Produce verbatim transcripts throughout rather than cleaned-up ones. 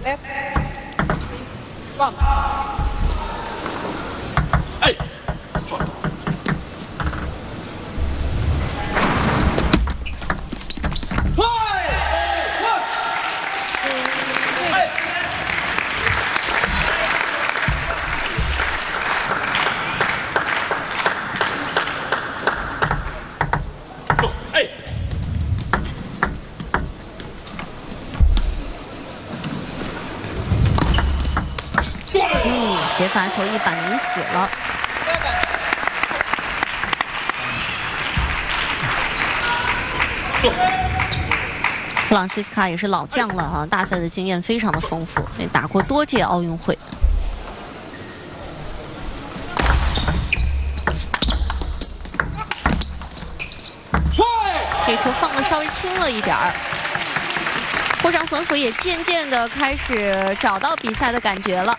Left. One. 哎， 嗯，接发球一板赢死了。弗朗西斯卡也是老将了啊，大赛的经验非常的丰富，也打过多届奥运会。这球放的稍微轻了一点儿。霍尚索夫也渐渐的开始找到比赛的感觉了。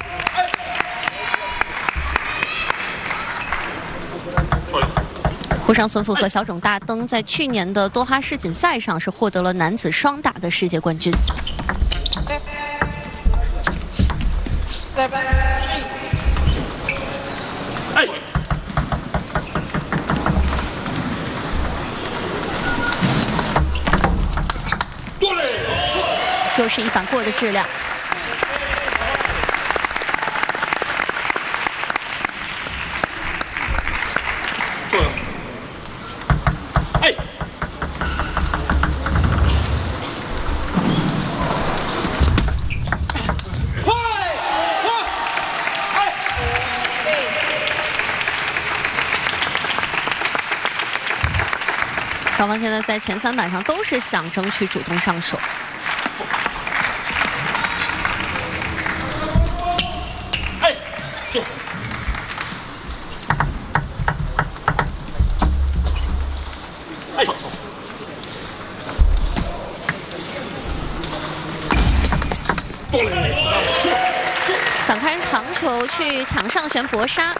霍尚索夫和小冢大登在去年的多哈世锦赛上是获得了男子双打的世界冠军。 哎。 又是一板过的质量。 哎，快快哎！ 双方现在在前三板上都是想争取主动上手。 想看长球去抢上旋搏杀，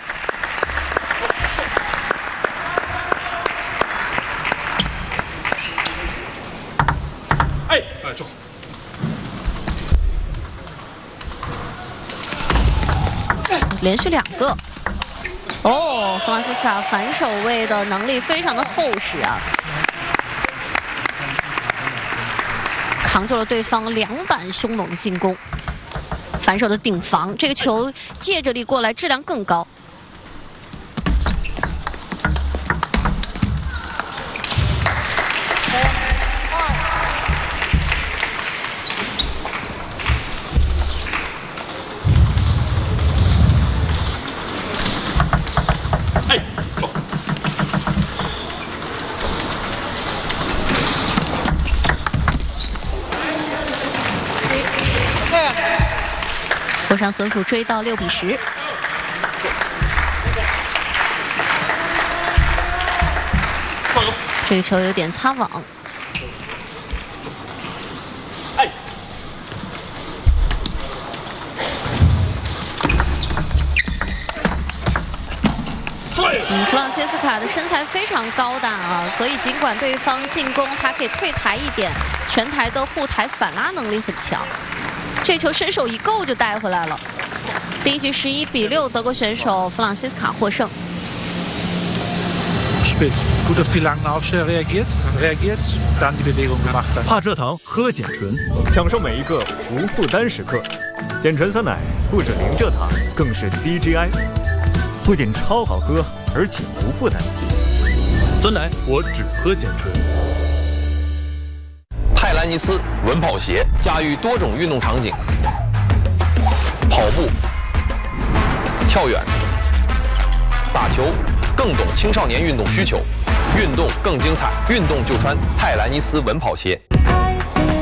哎哎中， 连续两个。哦，弗朗西斯卡反手位的能力非常的厚实啊，扛住了对方两板凶猛的进攻。 反手的顶防，这个球借着力过来，质量更高。 哎，走。 霍尚索夫追到六比十。这个球有点擦网。 哎。 嗯，弗朗西斯卡的身材非常高大啊，所以尽管对方进攻他可以退台一点，全台的护台反拉能力很强。 这球伸手一够就带回来了。第一局十一比六，德国选手弗朗西斯卡获胜。 Spät. Gut auf die langen Aufsteller reagiert, reagiert, dann die Bewegung gemacht hat. 怕蔗糖，喝碱醇，享受每一个无负担时刻。碱醇酸奶不止零蔗糖，更是低 G I， 不仅超好喝，而且无负担。 酸奶我只喝碱醇。 泰兰尼斯稳跑鞋驾驭多种运动场景，跑步、跳远、打球，更懂青少年运动需求，运动更精彩，运动就穿泰兰尼斯稳跑鞋。